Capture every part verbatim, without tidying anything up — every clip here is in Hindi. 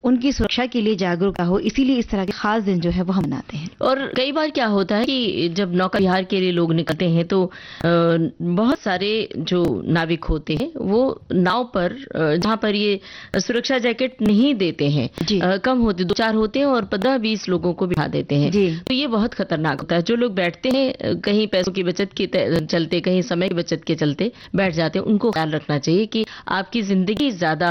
उनकी सुरक्षा के लिए जागरूक हो, इसीलिए इस तरह के खास दिन जो है वो हम मनाते हैं। और कई बार क्या होता है कि जब नौका विहार के लिए लोग निकलते हैं तो बहुत सारे जो नाविक होते हैं वो नाव पर जहां पर ये सुरक्षा जैकेट नहीं देते हैं, कम होते, दो चार होते हैं और पंद्रह बीस लोगों को बिठा देते हैं, तो ये बहुत खतरनाक होता है। जो लोग बैठते हैं कहीं पैसों की बचत के चलते, कहीं समय की बचत के चलते बैठ जाते हैं, उनको ख्याल रखना चाहिए कि आपकी जिंदगी ज्यादा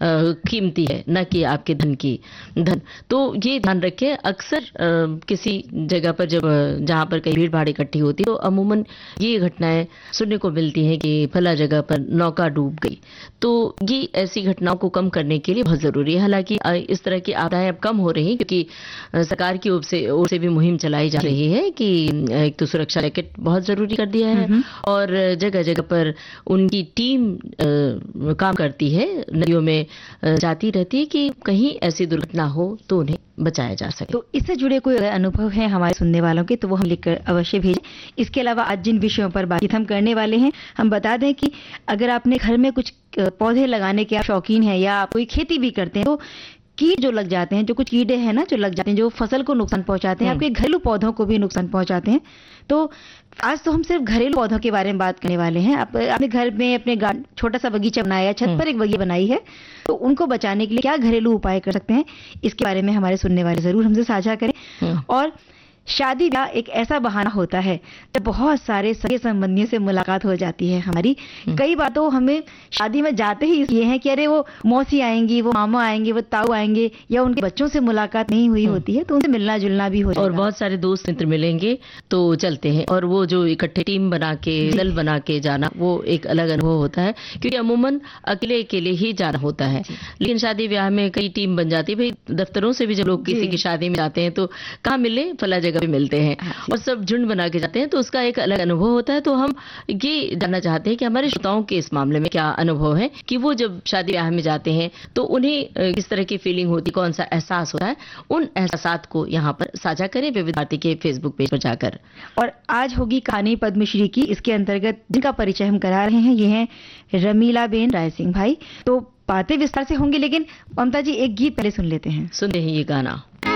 कीमती है न कि आपके धन की धन। तो ये ध्यान रखें। अक्सर किसी जगह पर जब जहां पर कई भीड़ भाड़ इकट्ठी होती है तो अमूमन ये घटनाएं सुनने को मिलती हैं कि फला जगह पर नौका डूब गई। तो ये ऐसी घटनाओं को कम करने के लिए बहुत जरूरी है। हालांकि इस तरह की आपदाएं अब कम हो रही हैं क्योंकि सरकार की ओर से ओर से भी मुहिम चलाई जा रही है कि एक तो सुरक्षा जैकेट बहुत जरूरी कर दिया है और जगह जगह पर उनकी टीम आ, काम करती है, नदियों में जाती रहती है कि कहीं ऐसी दुर्घटना हो तो उन्हें बचाया जा सके। तो इससे जुड़े कोई अनुभव है हमारे सुनने वालों के तो वो हम लिखकर अवश्य भेजें। इसके अलावा आज जिन विषयों पर बातचीत हम करने वाले हैं, हम बता दें कि अगर आपने घर में कुछ पौधे लगाने के आप शौकीन हैं या आप कोई खेती भी करते हैं तो कीट जो लग जाते हैं, जो कुछ कीड़े हैं ना जो लग जाते हैं, जो फसल को नुकसान पहुंचाते हैं, आपके घरेलू पौधों को भी नुकसान पहुंचाते हैं। तो आज तो हम सिर्फ घरेलू पौधों के बारे में बात करने वाले हैं। आप अपने घर में अपने छोटा सा बगीचा बनाया, छत पर एक बगीचा बनाई है, तो उनको बचाने के लिए क्या घरेलू उपाय कर सकते हैं, इसके बारे में हमारे सुनने वाले जरूर हमसे साझा करें। और शादी ब्याह एक ऐसा बहाना होता है जब बहुत सारे सगे संबंधियों से मुलाकात हो जाती है हमारी। कई बार तो हमें शादी में जाते ही ये है कि अरे वो मौसी आएंगी, वो मामा आएंगे, वो ताऊ आएंगे, या उनके बच्चों से मुलाकात नहीं हुई होती है तो उनसे मिलना जुलना भी हो जाएगा। और बहुत सारे दोस्त मित्र मिलेंगे तो चलते हैं, और वो जो इकट्ठे टीम बना के दल बना के जाना वो एक अलग अनुभव होता है क्योंकि अमूमन अकेले अकेले ही जाना होता है। लेकिन शादी ब्याह में कई टीम बन जाती है। भाई दफ्तरों से भी जब लोग किसी की शादी में जाते हैं तो कहाँ मिले, फला जगह भी मिलते हैं और सब झुंड बना के जाते हैं, तो उसका एक अलग अनुभव होता है। तो हम ये जानना चाहते हैं कि हमारे श्रोताओं के इस मामले में क्या अनुभव है कि वो जब शादी ब्याह में जाते हैं तो उन्हें किस तरह की फीलिंग होती, कौन सा एहसास होता है। उन एहसासात को यहाँ पर साझा करें विविध भारती के फेसबुक पेज पर जाकर। और आज होगी कहानी पद्मश्री की। इसके अंतर्गत जिनका परिचय हम करा रहे हैं ये हैं रमीला बेन राय सिंह भाई। तो बातें विस्तार से होंगी, लेकिन ममता जी एक गीत पहले सुन लेते हैं। सुनते हैं ये गाना।